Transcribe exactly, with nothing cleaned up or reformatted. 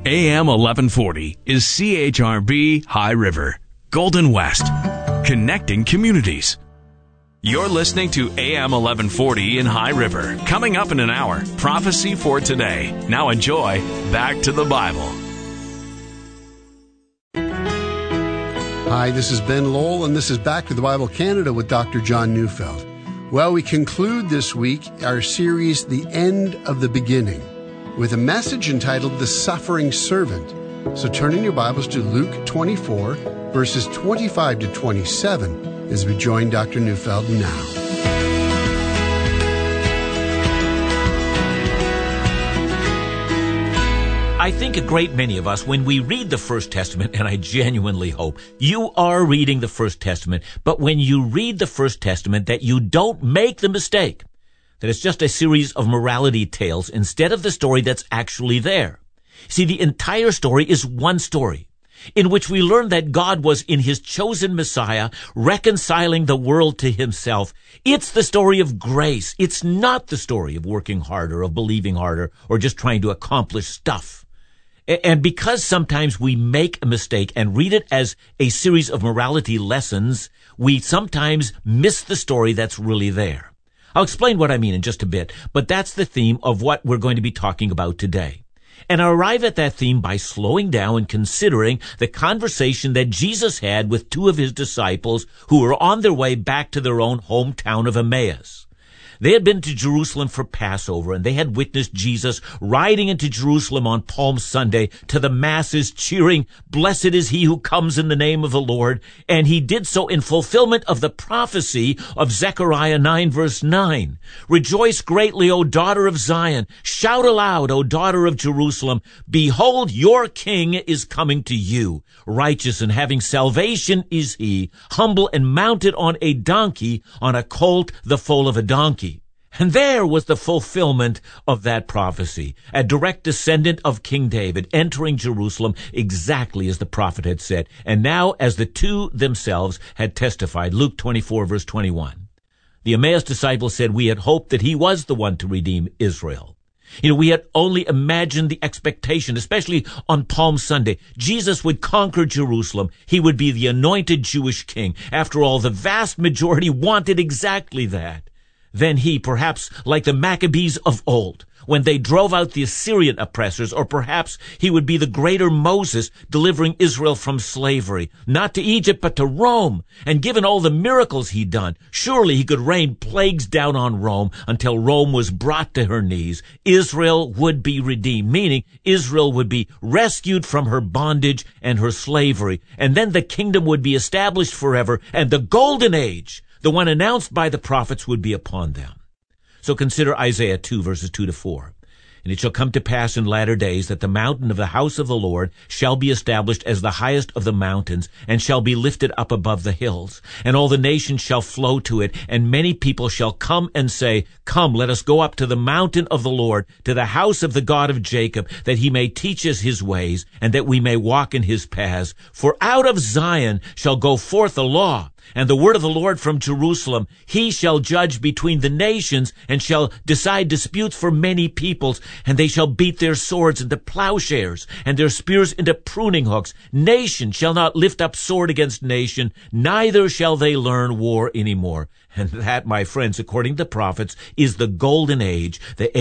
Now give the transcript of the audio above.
A M eleven forty is C H R B High River, Golden West, connecting communities. You're listening to A M eleven forty in High River. Coming up in an hour, Prophecy for Today. Now enjoy Back to the Bible. Hi, this is Ben Lowell, and this is Back to the Bible Canada with Doctor John Neufeld. Well, we conclude this week our series, The End of the Beginning, with a message entitled The Suffering Servant. So turn in your Bibles to Luke twenty-four, verses twenty-five to twenty-seven, as we join Doctor Neufeld now. I think a great many of us, when we read the First Testament, and I genuinely hope you are reading the First Testament, but when you read the First Testament, that you don't make the mistake that it's just a series of morality tales instead of the story that's actually there. See, the entire story is one story, in which we learn that God was in his chosen Messiah reconciling the world to himself. It's the story of grace. It's not the story of working harder, of believing harder, or just trying to accomplish stuff. And because sometimes we make a mistake and read it as a series of morality lessons, we sometimes miss the story that's really there. I'll explain what I mean in just a bit, but that's the theme of what we're going to be talking about today. And I arrive at that theme by slowing down and considering the conversation that Jesus had with two of his disciples who were on their way back to their own hometown of Emmaus. They had been to Jerusalem for Passover, and they had witnessed Jesus riding into Jerusalem on Palm Sunday to the masses cheering, "Blessed is he who comes in the name of the Lord." And he did so in fulfillment of the prophecy of Zechariah nine, verse nine. "Rejoice greatly, O daughter of Zion. Shout aloud, O daughter of Jerusalem. Behold, your king is coming to you. Righteous and having salvation is he, humble and mounted on a donkey, on a colt, the foal of a donkey." And there was the fulfillment of that prophecy, a direct descendant of King David entering Jerusalem exactly as the prophet had said, and now as the two themselves had testified. Luke twenty-four, verse twenty-one. The Emmaus disciples said, "We had hoped that he was the one to redeem Israel." You know, we had only imagined the expectation, especially on Palm Sunday. Jesus would conquer Jerusalem. He would be the anointed Jewish king. After all, the vast majority wanted exactly that. Then he, perhaps like the Maccabees of old, when they drove out the Assyrian oppressors, or perhaps he would be the greater Moses delivering Israel from slavery, not to Egypt, but to Rome. And given all the miracles he'd done, surely he could rain plagues down on Rome until Rome was brought to her knees. Israel would be redeemed, meaning Israel would be rescued from her bondage and her slavery. And then the kingdom would be established forever, and the golden age, the one announced by the prophets, would be upon them. So consider Isaiah two, verses two to four. "And it shall come to pass in latter days that the mountain of the house of the Lord shall be established as the highest of the mountains, and shall be lifted up above the hills. And all the nations shall flow to it, and many people shall come and say, Come, let us go up to the mountain of the Lord, to the house of the God of Jacob, that he may teach us his ways, and that we may walk in his paths. For out of Zion shall go forth the law, and the word of the Lord from Jerusalem. He shall judge between the nations, and shall decide disputes for many peoples. And they shall beat their swords into plowshares, and their spears into pruning hooks. Nation shall not lift up sword against nation, neither shall they learn war any more." And that, my friends, according to the prophets, is the golden age, the